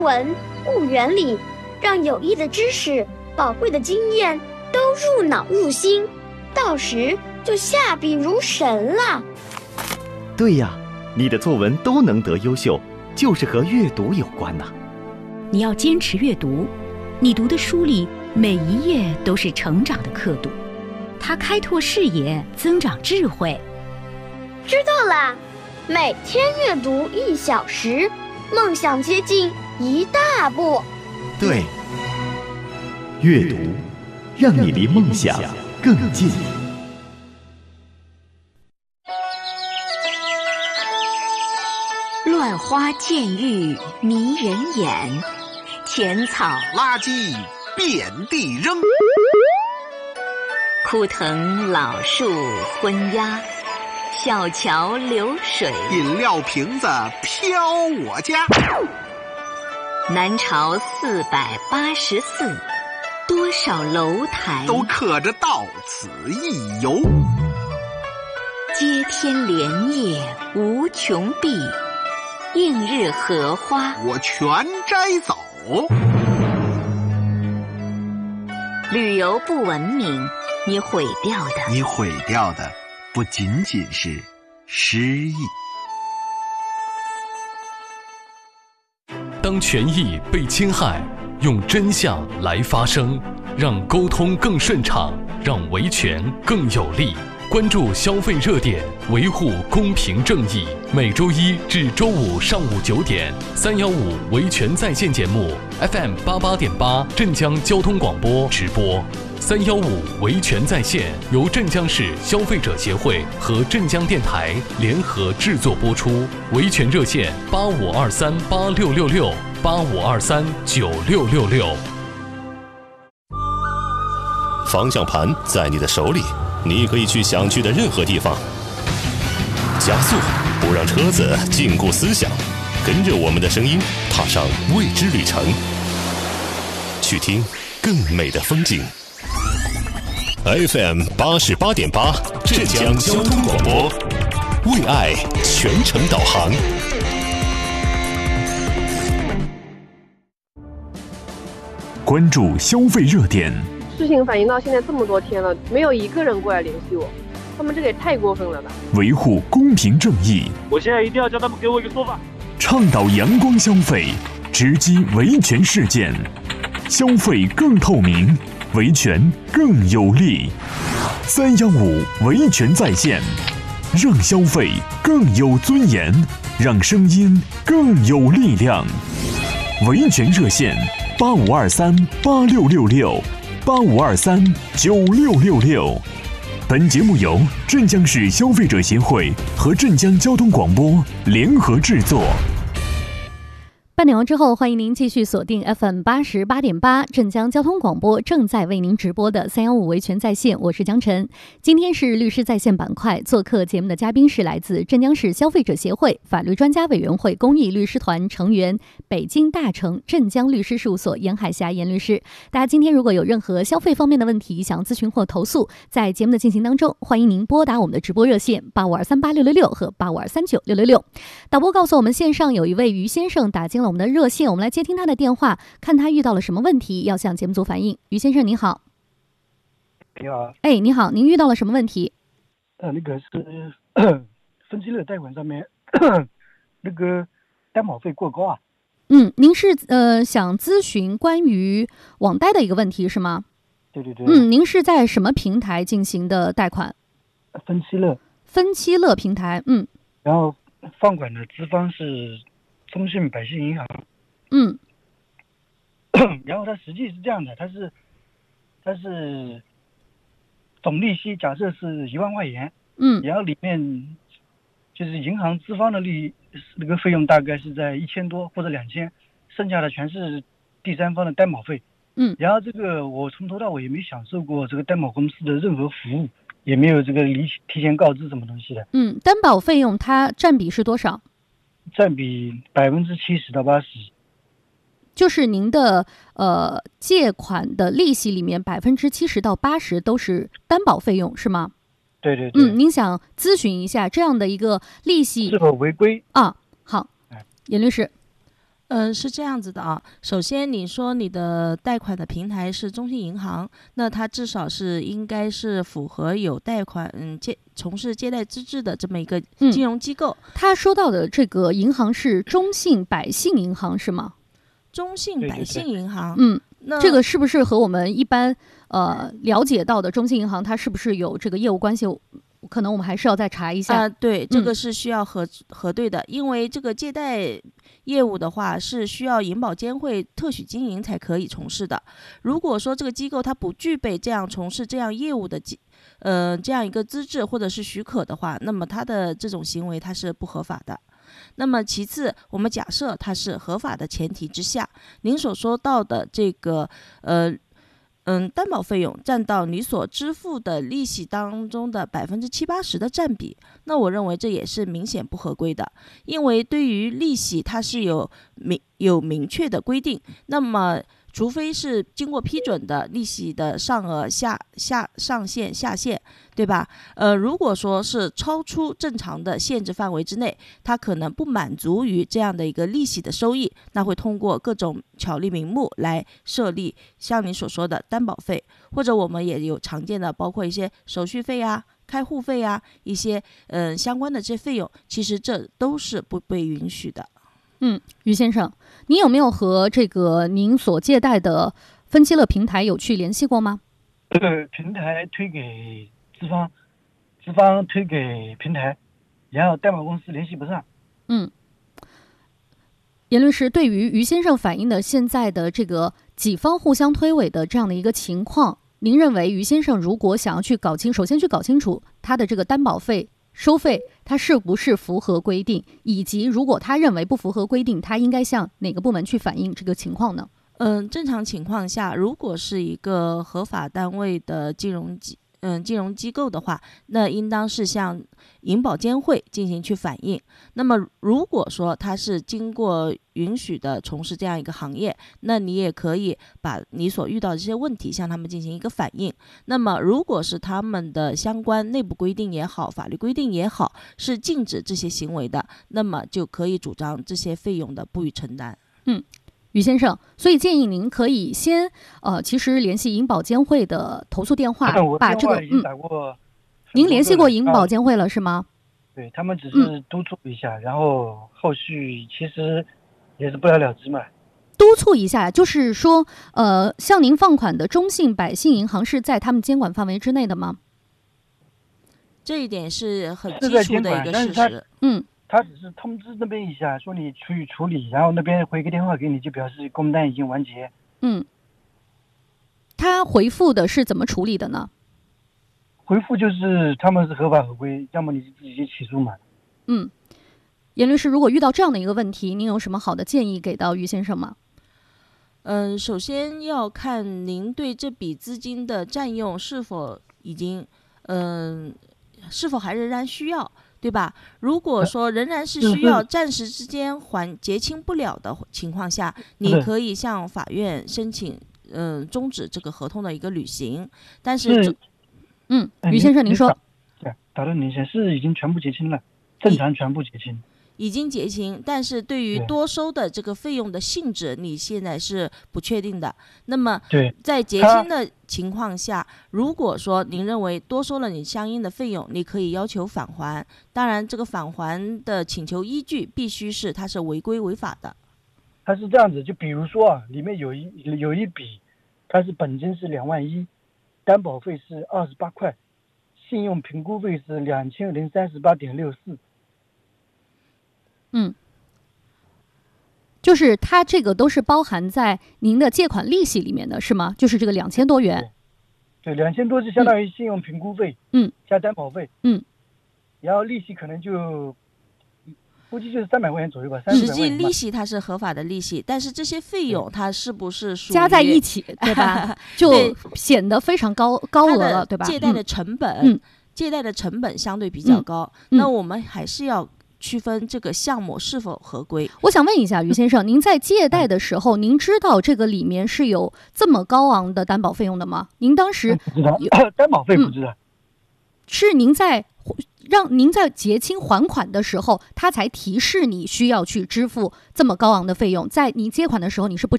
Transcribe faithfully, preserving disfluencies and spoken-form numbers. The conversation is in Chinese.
文悟原理，让有益的知识、宝贵的经验都入脑入心，到时就下笔如神了。 对呀，你的作文都能得优秀，就是和阅读有关呐。 你要坚持阅读，你读的书里每一页都是成长的刻度，它开拓视野，增长智慧。 知道啦，每天阅读一小时，梦想接近一大步。 对，阅读让你离梦想更近。 乱花渐欲迷人眼，浅草垃圾遍地扔， 枯藤老树昏鸦，小桥流水， 饮料瓶子飘我家。 南朝四百八十寺，多少楼台都刻着到此一游。 接天莲叶无穷碧，映日荷花我全摘走。 旅游不文明，你毁掉的， 你毁掉的不仅仅是诗意。 当权益被侵害，用真相来发声，让沟通更顺畅，让维权更有力。关注消费热点，维护公平正义。每周一至周五上午九点，三幺五维权在线节目 F M 八八点八镇江交通广播直播。三幺五维权在线由镇江市消费者协会和镇江电台联合制作播出。维权热线八五二三八六六六八五二三九六六六。 方向盘在你的手里，你可以去想去的任何地方。加速，不让车子禁锢思想，跟着我们的声音，踏上未知旅程，去听更美的风景。F M 八十八点八，镇江交通广播，为爱全程导航。 关注消费热点。 事情反映到现在这么多天了，没有一个人过来联系我，他们这个也太过分了吧！ 维护公平正义， 我现在一定要叫他们给我一个说法。 倡导阳光消费，直击维权事件，消费更透明，维权更有力。三幺五维权在线，让消费更有尊严，让声音更有力量。维权热线八五二三八六六六。八五二三九六六六，本节目由镇江市消费者协会和镇江交通广播联合制作。 半点完之后，欢迎您继续锁定 F M 八十八点八镇江交通广播正在为您直播的三幺五维权在线，我是江晨。今天是律师在线板块，做客节目的嘉宾是来自镇江市消费者协会法律专家委员会公益律师团成员、北京大成镇江律师事务所严海霞严律师。大家今天如果有任何消费方面的问题想咨询或投诉，在节目的进行当中，欢迎您拨打我们的直播热线八五二三八六六六和八五二三九六六六。导播告诉我们，线上有一位于先生打进了我们的热线，我们来接听他的电话，看他遇到了什么问题要向节目组反映。于先生你好。 你好。 哎，你好，您遇到了什么问题？ 呃，那个是分期乐贷款上面那个担保费过高啊。 嗯，您是呃想咨询关于网贷的一个问题是吗？ 对对对。 嗯，您是在什么平台进行的贷款？ 分期乐。 分期乐平台，嗯。 然后放款的资方是中信百姓银行。 嗯。 然后它实际是这样的，它是它是总利息假设是一万块钱， 嗯， 然后里面就是银行资方的利那个费用大概是在一千多或者两千，剩下的全是第三方的担保费。 嗯， 然后这个我从头到尾也没享受过这个担保公司的任何服务，也没有这个离提前告知什么东西的。 嗯，担保费用它占比是多少？ 占比百分之七十到八十。 就是您的呃借款的利息里面百分之七十到八十都是担保费用，是吗？ 对对对。 嗯，您想咨询一下这样的一个利息是否违规啊？好，严律师。 呃，是这样子的啊。首先，你说你的贷款的平台是中信银行，那它至少是应该是符合有贷款嗯借从事借贷资质的这么一个金融机构。 嗯、他说到的这个银行是中信百信银行是吗？ 中信百信银行， 嗯， 那这个是不是和我们一般呃了解到的中信银行，它是不是有这个业务关系？可能我们还是要再查一下啊、呃。对，这个是需要核、嗯、核对的，因为这个借贷业务的话是需要银保监会特许经营才可以从事的。如果说这个机构它不具备这样从事这样业务的呃这样一个资质或者是许可的话，那么它的这种行为它是不合法的。那么其次，我们假设它是合法的前提之下，您所说到的这个呃。嗯，担保费用占到你所支付的利息当中的百分之七八十的占比，那我认为这也是明显不合规的。因为对于利息，它是有明有明确的规定，那么除非是经过批准的利息的上额下下上限下限，对吧？呃，如果说是超出正常的限制范围之内，它可能不满足于这样的一个利息的收益，那会通过各种巧立名目来设立像你所说的担保费，或者我们也有常见的包括一些手续费啊、开户费啊一些嗯、呃、相关的这些费用，其实这都是不被允许的。 嗯，于先生，你有没有和这个您所借贷的分期乐平台有去联系过吗？ 这个平台推给资方，资方推给平台，然后担保公司联系不上。 嗯，严律师，对于于先生反映的现在的这个几方互相推诿的这样的一个情况，您认为于先生如果想要去搞清，首先去搞清楚他的这个担保费收费它是不是符合规定，以及如果他认为不符合规定，他应该向哪个部门去反映这个情况呢？ 嗯，正常情况下，如果是一个合法单位的金融机嗯金融机构的话，那应当是向银保监会进行去反映。那么如果说他是经过允许的从事这样一个行业，那你也可以把你所遇到的这些问题向他们进行一个反映。那么如果是他们的相关内部规定也好，法律规定也好，是禁止这些行为的，那么就可以主张这些费用的不予承担。 嗯，于先生，所以建议您可以先呃，其实联系银保监会的投诉电话，把这个嗯，您联系过银保监会了是吗？ 对，他们只是督促一下，嗯、然后后续其实也是不了了之嘛。 督促一下，就是说，呃，向您放款的中信百信银行是在他们监管范围之内的吗？ 这一点是很基础的一个事实。 嗯。 他只是通知那边一下，说你去处理，然后那边回个电话给你，就表示工单已经完结。 嗯，他回复的是怎么处理的呢？ 回复就是他们是合法合规，要么你自己去起诉嘛。 嗯，严律师，如果遇到这样的一个问题，您有什么好的建议给到于先生吗？ 嗯，首先要看您对这笔资金的占用是否已经，嗯，是否还仍然需要。对吧？如果说仍然是需要暂时之间还结清不了的情况下，你可以向法院申请，嗯，终止这个合同的一个履行。但是， 嗯，于先生您说， 对，打断您一下，是已经全部结清了，正常全部结清。 已经结清，但是对于多收的这个费用的性质，你现在是不确定的。那么，在结清的情况下，如果说您认为多收了你相应的费用，你可以要求返还。当然，这个返还的请求依据必须是它是违规违法的。 它是这样子，就比如说啊，里面有一有一笔，它是本金是两万一，担保费是二十八块，信用评估费是两千零三十八点六四。 嗯，就是它这个都是包含在您的借款利息里面的是吗？就是这个两千多元。 对，两千多是相当于信用评估费， 嗯， 加担保费， 嗯， 然后利息可能就估计就是三百块钱左右吧。 实际利息它是合法的利息，但是这些费用它是不是属于加在一起，对吧？就显得非常高高额了，对吧？ 借贷的成本， 嗯， 借贷的成本相对比较高， 嗯、 那我们还是要区分这个项目是否合规。 我想问一下于先生，您在借贷的时候，您知道这个里面是有这么高昂的担保费用的吗？您当时不知道担保费不知道、 嗯，是您在让您在结清还款的时候，他才提示你需要去支付这么高昂的费用，在你接款的时候你是不知